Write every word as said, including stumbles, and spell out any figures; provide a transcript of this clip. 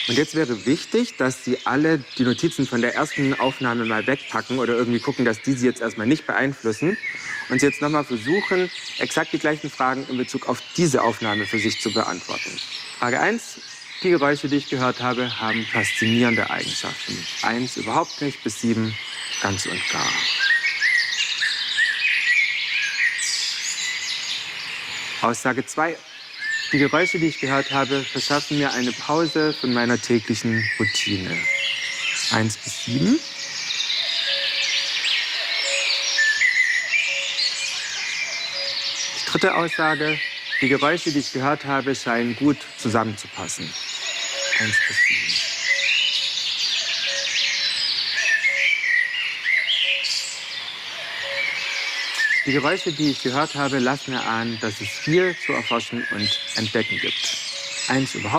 Und jetzt wäre wichtig, dass Sie alle die Notizen von der ersten Aufnahme mal wegpacken oder irgendwie gucken, dass die Sie jetzt erstmal nicht beeinflussen. Und Sie jetzt nochmal versuchen, exakt die gleichen Fragen in Bezug auf diese Aufnahme für sich zu beantworten. Frage eins. Die Geräusche, die ich gehört habe, haben faszinierende Eigenschaften. Eins überhaupt nicht, bis sieben ganz und gar. Aussage zwei. Die Geräusche, die ich gehört habe, verschaffen mir eine Pause von meiner täglichen Routine. Eins bis sieben. Die dritte Aussage. Die Geräusche, die ich gehört habe, scheinen gut zusammenzupassen. Eins bis sieben. Die Geräusche, die ich gehört habe, lassen mir ahnen, dass es viel zu erforschen und entdecken gibt. Eins überhaupt